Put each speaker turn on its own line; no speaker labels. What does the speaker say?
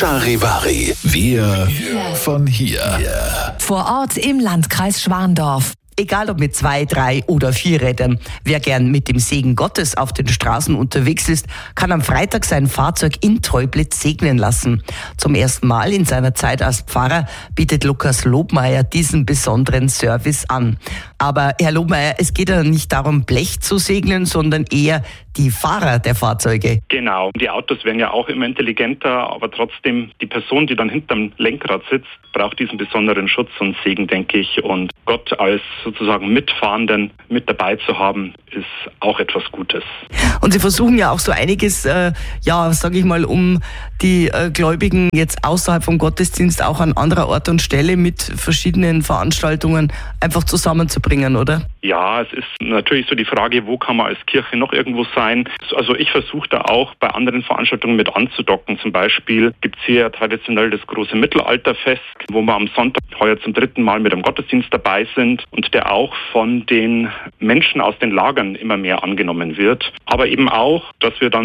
Charivari. Wir von hier.
Vor Ort im Landkreis Schwandorf.
Egal ob mit 2, 3 oder 4 Rädern, wer gern mit dem Segen Gottes auf den Straßen unterwegs ist, kann am Freitag sein Fahrzeug in Teublitz segnen lassen. Zum ersten Mal in seiner Zeit als Pfarrer bietet Lukas Lobmeier diesen besonderen Service an. Aber Herr Lobmeier, es geht ja nicht darum, Blech zu segnen, sondern eher die Fahrer der Fahrzeuge.
Genau, die Autos werden ja auch immer intelligenter, aber trotzdem die Person, die dann hinterm Lenkrad sitzt, braucht diesen besonderen Schutz und Segen, denke ich. Und Gott als sozusagen Mitfahrenden mit dabei zu haben, ist auch etwas Gutes.
Und Sie versuchen ja auch so einiges, sage ich mal, um die Gläubigen jetzt außerhalb vom Gottesdienst auch an anderer Ort und Stelle mit verschiedenen Veranstaltungen einfach zusammenzubringen, oder?
Ja, es ist natürlich so die Frage, wo kann man als Kirche noch irgendwo sein? Also ich versuche da auch bei anderen Veranstaltungen mit anzudocken. Zum Beispiel gibt es hier traditionell das große Mittelalterfest, wo wir am Sonntag heuer zum 3. Mal mit dem Gottesdienst dabei sind und der auch von den Menschen aus den Lagern immer mehr angenommen wird. Aber eben auch, dass wir dann